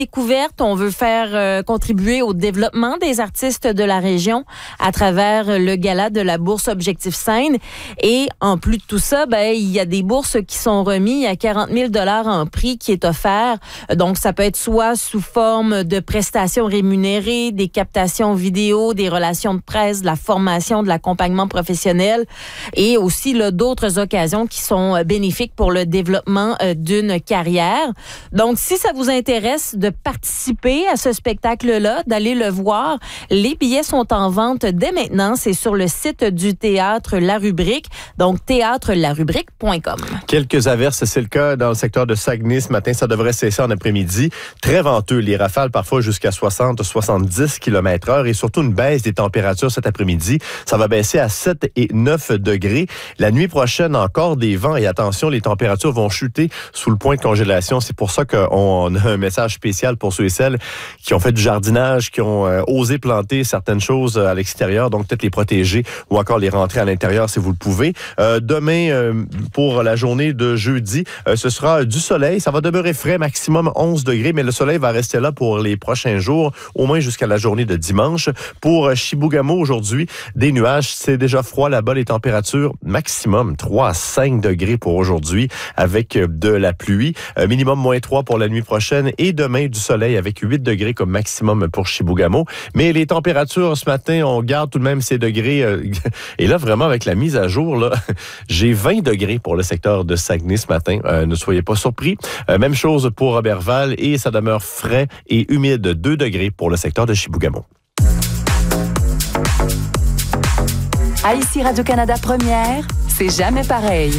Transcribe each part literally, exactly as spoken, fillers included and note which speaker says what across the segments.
Speaker 1: découverte. On veut faire euh, contribuer au développement des artistes de la région à travers le gala de la bourse Objectif Scène. Et en plus de tout ça, ben il y a des bourses qui sont remises à quarante mille dollars en prix qui est offert. Donc, ça peut être soit sous forme de prestations rémunérées, des captations vidéo, des relations de presse, de la formation, de l'accompagnement professionnel et aussi là, d'autres occasions qui sont bénéfiques pour le développement euh, d'une carrière. Donc, si ça vous intéresse de participer à ce spectacle-là, d'aller le voir, les billets sont en vente dès maintenant. C'est sur le site du Théâtre La Rubrique, donc théâtre la rubrique point com.
Speaker 2: Quelques averses, c'est le cas dans le secteur de Saguenay ce matin. Ça devrait cesser en après-midi. Très venteux, les rafales parfois jusqu'à soixante à soixante-dix kilomètres heure et surtout une baisse des températures cet après-midi. Ça va baisser à sept et neuf degrés. La nuit prochaine, encore des vents et attention, les températures vont chuter sous le point de congélation. C'est pour ça qu'on a un message spécial pour ceux et celles qui ont fait du jardinage, qui ont euh, osé planter certaines choses à l'extérieur, donc peut-être les protéger ou encore les rentrer à l'intérieur si vous le pouvez. Euh, demain, euh, pour la journée de jeudi, euh, ce sera du soleil. Ça va demeurer frais, maximum onze degrés, mais le soleil va rester là pour les prochains jours, au moins jusqu'à la journée de dimanche. Pour Chibougamau, aujourd'hui, des nuages. C'est déjà froid là-bas. Les températures maximum trois à cinq degrés pour aujourd'hui avec de la pluie. Euh, minimum moins trois pour la nuit prochaine et demain, du soleil avec huit degrés comme maximum pour Chibougamau. Mais les températures ce matin, on garde tout de même ces degrés. Euh, et là, vraiment, avec la mise à jour, là, j'ai vingt degrés pour le secteur de Saguenay ce matin. Euh, ne soyez pas surpris. Euh, même chose pour Robertval et ça demeure frais et humide. deux degrés pour le secteur de Chibougamau.
Speaker 3: À ici Radio-Canada Première, c'est jamais pareil.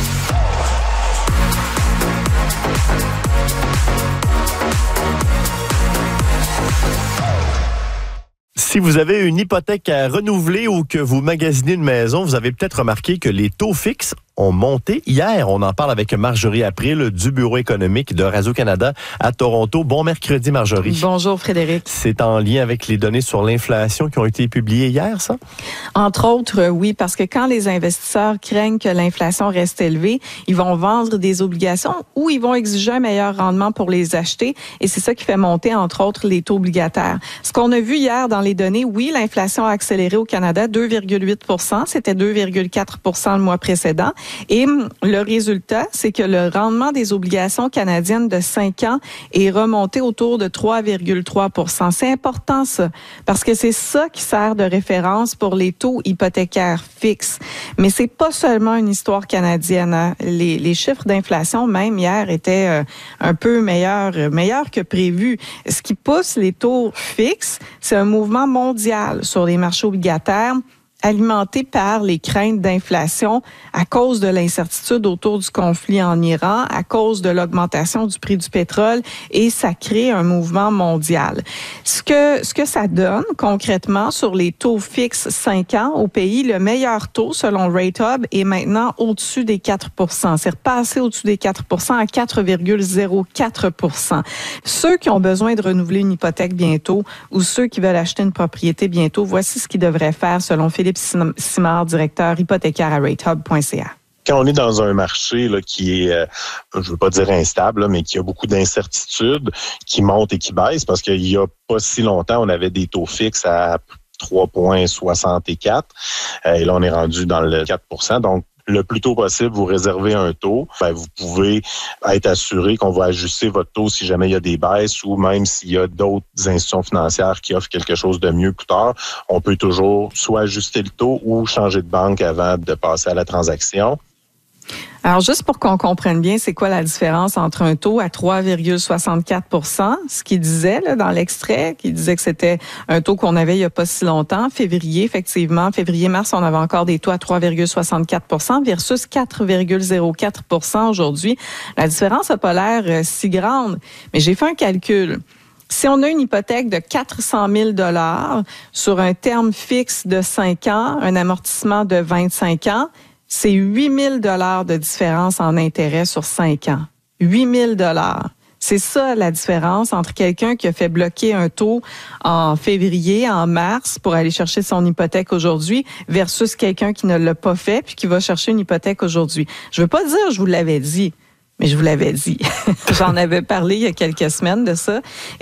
Speaker 2: Si vous avez une hypothèque à renouveler ou que vous magasinez une maison, vous avez peut-être remarqué que les taux fixes ont monté. Hier, on en parle avec Marjorie April du Bureau économique de Radio-Canada à Toronto. Bon mercredi, Marjorie.
Speaker 4: Bonjour, Frédéric.
Speaker 2: C'est en lien avec les données sur l'inflation qui ont été publiées hier, ça?
Speaker 4: Entre autres, oui, parce que quand les investisseurs craignent que l'inflation reste élevée, ils vont vendre des obligations ou ils vont exiger un meilleur rendement pour les acheter. Et c'est ça qui fait monter, entre autres, les taux obligataires. Ce qu'on a vu hier dans les données, oui, l'inflation a accéléré au Canada, deux virgule huit pour cent. C'était deux virgule quatre pour cent le mois précédent. Et le résultat, c'est que le rendement des obligations canadiennes de cinq ans est remonté autour de trois virgule trois pour cent. C'est important, ça, parce que c'est ça qui sert de référence pour les taux hypothécaires fixes. Mais c'est pas seulement une histoire canadienne. Hein. Les, les chiffres d'inflation, même hier, étaient euh, un peu meilleurs, meilleurs que prévu. Ce qui pousse les taux fixes, c'est un mouvement mondial sur les marchés obligataires, alimenté par les craintes d'inflation à cause de l'incertitude autour du conflit en Iran, à cause de l'augmentation du prix du pétrole, et ça crée un mouvement mondial. Ce que, ce que ça donne concrètement sur les taux fixes cinq ans au pays, le meilleur taux selon RateHub est maintenant au-dessus des quatre pour cent. C'est repassé au-dessus des quatre pour cent à quatre virgule zéro quatre pour cent. Ceux qui ont besoin de renouveler une hypothèque bientôt ou ceux qui veulent acheter une propriété bientôt, voici ce qu'ils devraient faire selon Philippe Simard, directeur hypothécaire à ratehub point c a.
Speaker 5: Quand on est dans un marché là, qui est, euh, je veux pas dire instable, là, mais qui a beaucoup d'incertitudes, qui monte et qui baisse, parce qu'il y a pas si longtemps, on avait des taux fixes à trois virgule soixante-quatre, euh, et là, on est rendu dans le quatre pour cent. Donc, le plus tôt possible, vous réservez un taux. Ben, vous pouvez être assuré qu'on va ajuster votre taux si jamais il y a des baisses ou même s'il y a d'autres institutions financières qui offrent quelque chose de mieux plus tard. On peut toujours soit ajuster le taux ou changer de banque avant de passer à la transaction.
Speaker 4: Alors, juste pour qu'on comprenne bien, c'est quoi la différence entre un taux à trois virgule soixante-quatre pour cent, ce qu'il disait là, dans l'extrait, qui disait que c'était un taux qu'on avait il n'y a pas si longtemps, février, effectivement, février-mars, on avait encore des taux à trois virgule soixante-quatre pour cent versus quatre virgule zéro quatre pour cent aujourd'hui. La différence n'a pas l'air euh, si grande, mais j'ai fait un calcul. Si on a une hypothèque de quatre cent mille dollars sur un terme fixe de cinq ans, un amortissement de vingt-cinq ans, c'est huit mille dollars de différence en intérêt sur cinq ans. huit mille dollars. C'est ça la différence entre quelqu'un qui a fait bloquer un taux en février, en mars pour aller chercher son hypothèque aujourd'hui versus quelqu'un qui ne l'a pas fait puis qui va chercher une hypothèque aujourd'hui. Je veux pas dire je vous l'avais dit, mais je vous l'avais dit. J'en avais parlé il y a quelques semaines de ça.